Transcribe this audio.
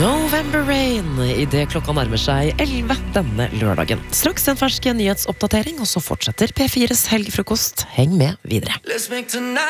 November Rain I det klokka nærmer seg 11 denne lørdagen. Straks en fersk nyhetsoppdatering, og så fortsetter P4s helgefrokost. Heng med videre.